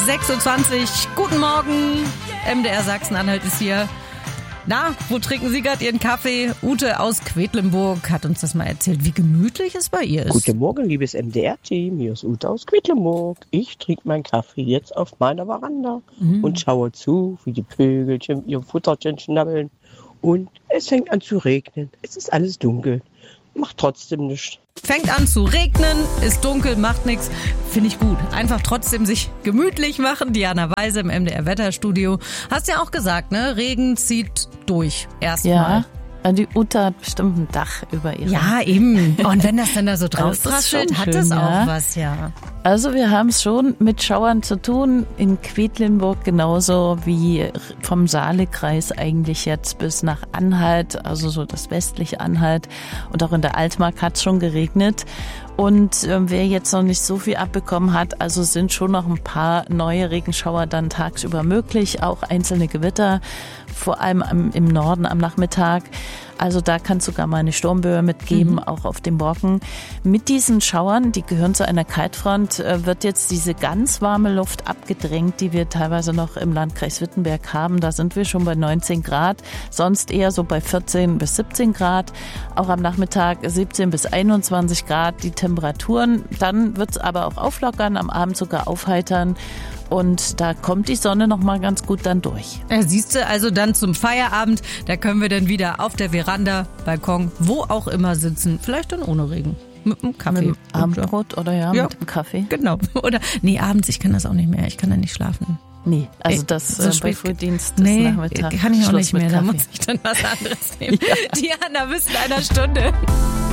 6.20 Uhr. Guten Morgen. MDR Sachsen-Anhalt ist hier. Na, wo trinken Sie gerade Ihren Kaffee? Ute aus Quedlinburg hat uns das mal erzählt, wie gemütlich es bei ihr ist. Guten Morgen, liebes MDR-Team. Hier ist Ute aus Quedlinburg. Ich trinke meinen Kaffee jetzt auf meiner Veranda und schaue zu, wie die Vögelchen ihr Futterchen schnabbeln. Und es fängt an zu regnen. Es ist alles dunkel. Macht trotzdem nichts. Fängt an zu regnen, ist dunkel, macht nichts. Finde ich gut. Einfach trotzdem sich gemütlich machen. Diana Weise im MDR Wetterstudio. Hast ja auch gesagt, ne? Regen zieht durch. Erstmal. Ja. Die Ute hat bestimmt ein Dach über ihr. Ja, eben. Und wenn das dann da so drauf raschelt, hat das auch was, ja. Also wir haben es schon mit Schauern zu tun, in Quedlinburg genauso wie vom Saalekreis eigentlich jetzt bis nach Anhalt, also so das westliche Anhalt, und auch in der Altmark hat es schon geregnet. Und wer jetzt noch nicht so viel abbekommen hat, also sind schon noch ein paar neue Regenschauer dann tagsüber möglich, auch einzelne Gewitter, vor allem im Norden am Nachmittag. Also da kann es sogar mal eine Sturmböe mitgeben, auch auf dem Borken. Mit diesen Schauern, die gehören zu einer Kaltfront, wird jetzt diese ganz warme Luft abgedrängt, die wir teilweise noch im Landkreis Wittenberg haben. Da sind wir schon bei 19 Grad, sonst eher so bei 14 bis 17 Grad. Auch am Nachmittag 17 bis 21 Grad die Temperaturen. Dann wird es aber auch auflockern, am Abend sogar aufheitern. Und da kommt die Sonne noch mal ganz gut dann durch. Siehst du, also dann zum Feierabend, da können wir dann wieder auf der Veranda, Balkon, wo auch immer sitzen. Vielleicht dann ohne Regen. Mit einem Kaffee. Mit dem Abendbrot oder mit dem Kaffee. Genau. Oder, nee, abends, ich kann das auch nicht mehr. Ich kann da nicht schlafen. Nee, also das so bei Frühdienst nee, Nachmittag. kann ich auch Schluss nicht mehr. Da Kaffee. muss ich dann was anderes nehmen. Diana, bis in einer Stunde.